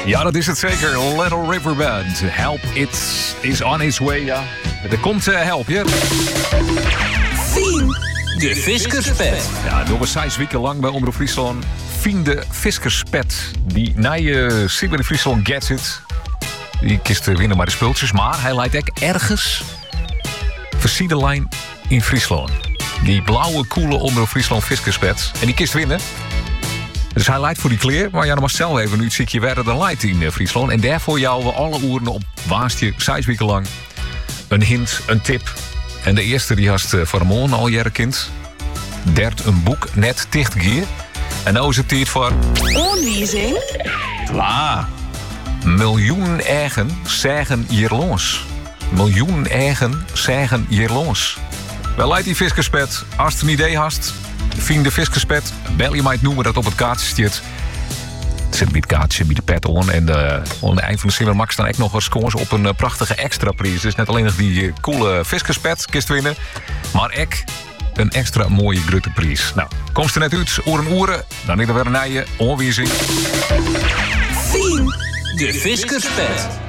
Ja, dat is het zeker. Little River Band. Help, it is on its way, ja. Er komt help, ja. Fien de Viskerspet. Ja, door een 6 weken lang bij Omroep Friesland. Fien de Viskerspet. Die nieuwe Sigrid Friesland Gadget. Die kist winnen maar de spultjes. Maar hij lijkt ook ergens versierde lijn in Friesland. Die blauwe, coole Omroep Friesland Viskerspet. En die kist winnen. Dus hij leidt voor die kleer, maar ja, dan mag zelf even nu het ziekje werden dan leidt in Friesland. En daarvoor jou we alle oeren op waastje 6 weken lang. Een hint, een tip. En de eerste die had voor een maand al jaren kind. Dert een boek net dicht gegeven. En nou is het tijd voor... Oorlezing? Klaar. Miljoenen eigen zeggen hier los. Miljoenen eigen zeggen hier los. Wel leidt die Viskerspet. Als het een idee hast... Fien de Viskerspet, bel je mij het noemen dat op het kaartje staat. Het zit bij het kaartje, bij de pet on. En aan het eind van de Simmer Max staan ook nog eens scores op een prachtige extra prijs. Dus net alleen nog die coole Viskerspet kist winnen. Maar ook een extra mooie grote prijs. Nou, komst er net uit, oren. Dan is er weer een nieuwe onweerzing. Fien de Viskerspet.